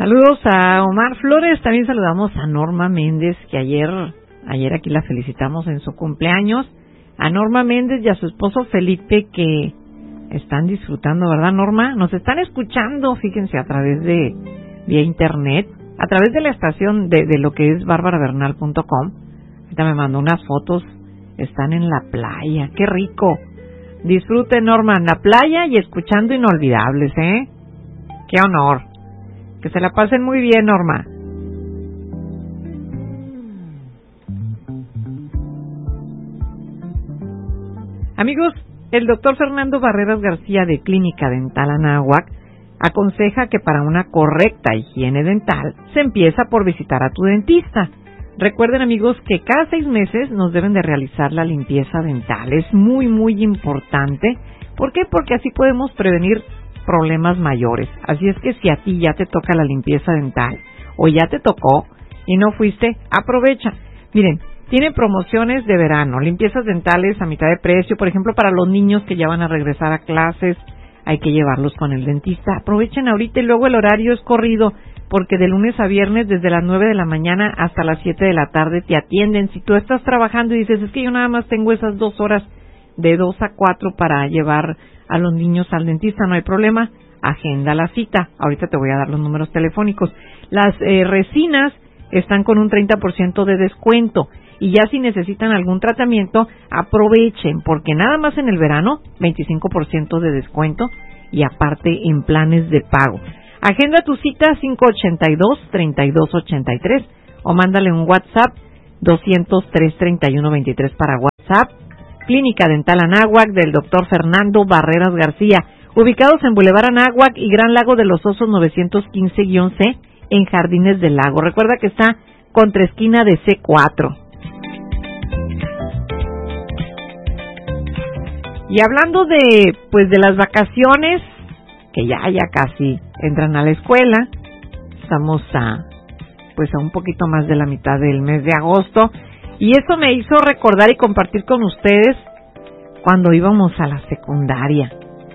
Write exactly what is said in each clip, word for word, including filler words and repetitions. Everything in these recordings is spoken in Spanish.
Saludos a Omar Flores, también saludamos a Norma Méndez, que ayer, ayer aquí la felicitamos en su cumpleaños. A Norma Méndez y a su esposo Felipe, que están disfrutando, ¿verdad, Norma? Nos están escuchando, fíjense, a través de vía internet, a través de la estación de, de lo que es bárbara bernal punto com. Ahorita me mandó unas fotos, están en la playa, qué rico. Disfruten, Norma, en la playa y escuchando Inolvidables, ¿eh? Qué honor. Que se la pasen muy bien, Norma. Amigos, el doctor Fernando Barreras García de Clínica Dental Anáhuac aconseja que para una correcta higiene dental se empieza por visitar a tu dentista. Recuerden, amigos, que cada seis meses nos deben de realizar la limpieza dental. Es muy, muy importante. ¿Por qué? Porque así podemos prevenir problemas mayores. Así es que si a ti ya te toca la limpieza dental o ya te tocó y no fuiste, aprovecha. Miren, tiene promociones de verano, limpiezas dentales a mitad de precio, por ejemplo, para los niños que ya van a regresar a clases, hay que llevarlos con el dentista. Aprovechen ahorita y luego el horario es corrido, porque de lunes a viernes desde las nueve de la mañana hasta las siete de la tarde te atienden. Si tú estás trabajando y dices, es que yo nada más tengo esas dos horas de dos a cuatro para llevar a los niños al dentista, no hay problema, agenda la cita. Ahorita te voy a dar los números telefónicos. Las eh, resinas están con un treinta por ciento de descuento. Y ya si necesitan algún tratamiento, aprovechen, porque nada más en el verano, veinticinco por ciento de descuento y aparte en planes de pago. Agenda tu cita cinco ochenta y dos, treinta y dos ochenta y tres o mándale un WhatsApp doscientos tres, treinta y uno veintitrés para WhatsApp. Clínica Dental Anáhuac del doctor Fernando Barreras García, ubicados en Boulevard Anáhuac y Gran Lago de los Osos novecientos quince C en Jardines del Lago. Recuerda que está contra esquina de C cuatro. Y hablando de, pues, de las vacaciones, que ya, ya casi entran a la escuela, estamos a, pues, a un poquito más de la mitad del mes de agosto, y eso me hizo recordar y compartir con ustedes cuando íbamos a la secundaria.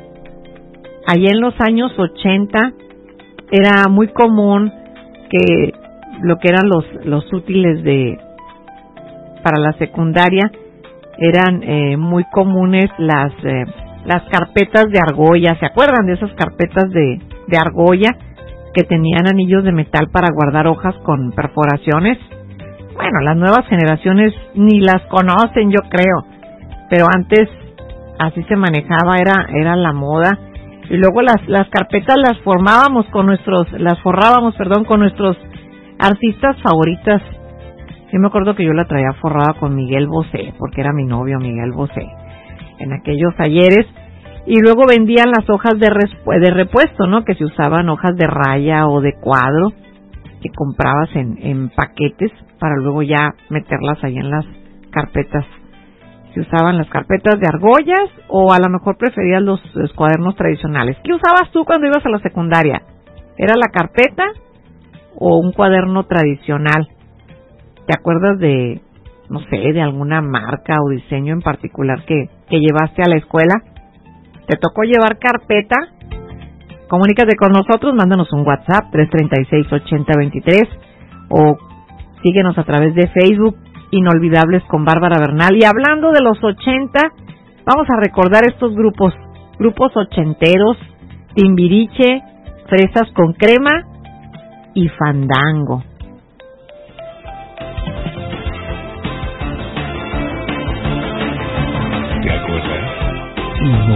Allá en los años ochenta era muy común que lo que eran los, los útiles de, para la secundaria, eran eh, muy comunes las eh, las carpetas de argolla. ¿Se acuerdan de esas carpetas de, de argolla que tenían anillos de metal para guardar hojas con perforaciones? Bueno, las nuevas generaciones ni las conocen, yo creo, pero antes así se manejaba, era era la moda. Y luego las las carpetas las formábamos con nuestros las forrábamos, perdón, con nuestros artistas favoritas. Yo me acuerdo que yo la traía forrada con Miguel Bosé, porque era mi novio Miguel Bosé, en aquellos ayeres. Y luego vendían las hojas de, respu- de repuesto, ¿no? Que se usaban hojas de raya o de cuadro, que comprabas en, en paquetes para luego ya meterlas ahí en las carpetas. Se usaban las carpetas de argollas o a lo mejor preferías los, los cuadernos tradicionales. ¿Qué usabas tú cuando ibas a la secundaria? ¿Era la carpeta o un cuaderno tradicional? ¿Te acuerdas de, no sé, de alguna marca o diseño en particular que, que llevaste a la escuela? ¿Te tocó llevar carpeta? Comunícate con nosotros, mándanos un WhatsApp tres treinta y seis, ochenta veintitrés o síguenos a través de Facebook, Inolvidables con Bárbara Bernal. Y hablando de los ochenta, vamos a recordar estos grupos, grupos ochenteros, Timbiriche, Fresas con Crema y Fandango. Inolvidables.